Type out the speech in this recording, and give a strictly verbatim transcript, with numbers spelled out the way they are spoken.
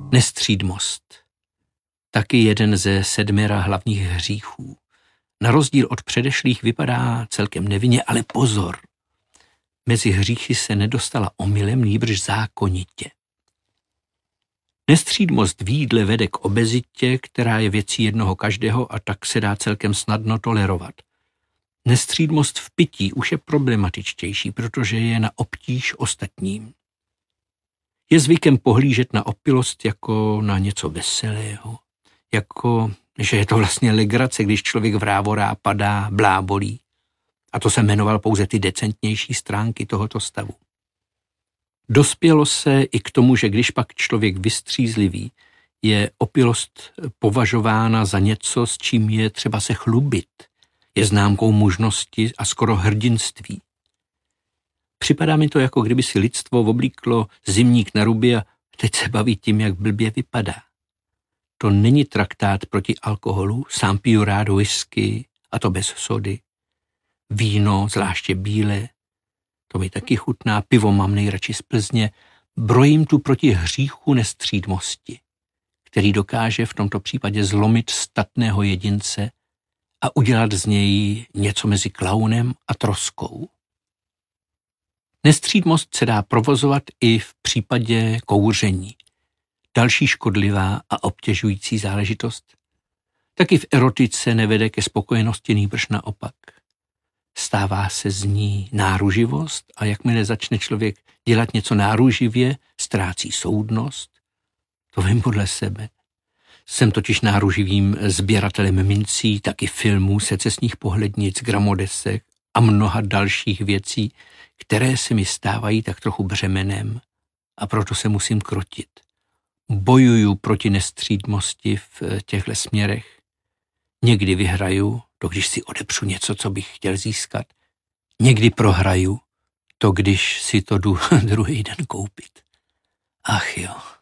Nestřídmost. Taky jeden ze sedmera hlavních hříchů. Na rozdíl od předešlých vypadá celkem nevinně, ale pozor. Mezi hříchy se nedostala omylem, nýbrž zákonitě. Nestřídmost v jídle vede k obezitě, která je věcí jednoho každého a tak se dá celkem snadno tolerovat. Nestřídmost v pití už je problematičtější, protože je na obtíž ostatním. Je zvykem pohlížet na opilost jako na něco veselého, jako že je to vlastně legrace, když člověk vrávorá, padá, blábolí. A to se jmenoval pouze ty decentnější stránky tohoto stavu. Dospělo se i k tomu, že když pak člověk vystřízlivý, je opilost považována za něco, s čím je třeba se chlubit. Je známkou mužnosti a skoro hrdinství. Připadá mi to, jako kdyby si lidstvo oblíklo zimník na ruby a teď se baví tím, jak blbě vypadá. To není traktát proti alkoholu, sám piju rád whisky, a to bez sody. Víno, zvláště bílé, to mi taky chutná, pivo mám nejradši z Plzně. Brojím tu proti hříchu nestřídmosti, který dokáže v tomto případě zlomit statného jedince a udělat z něj něco mezi klaunem a troskou. Nestřídmost se dá provozovat i v případě kouření. Další škodlivá a obtěžující záležitost. Taky v erotice nevede ke spokojenosti, nýbrž naopak. Stává se z ní náruživost a jakmile začne člověk dělat něco náruživě, ztrácí soudnost. To vím podle sebe. Jsem totiž náruživým sběratelem mincí, taky filmů, secesních pohlednic, gramodesek a mnoha dalších věcí, které se mi stávají tak trochu břemenem a proto se musím krotit. Bojuju proti nestřídmosti v těchto směrech. Někdy vyhraju, to když si odepřu něco, co bych chtěl získat. Někdy prohraju, to když si to jdu druhý den koupit. Ach jo.